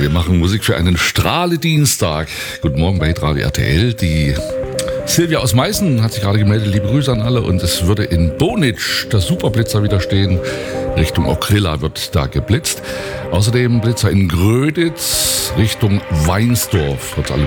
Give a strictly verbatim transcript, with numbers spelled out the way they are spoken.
Wir machen Musik für einen Strahle-Dienstag. Guten Morgen bei Radio R T L. Die Silvia aus Meißen hat sich gerade gemeldet. Liebe Grüße an alle. Und es würde in Bonitsch der Superblitzer wieder stehen. Richtung Okrilla wird da geblitzt. Außerdem Blitzer in Gröditz Richtung Weinsdorf. Trotz allem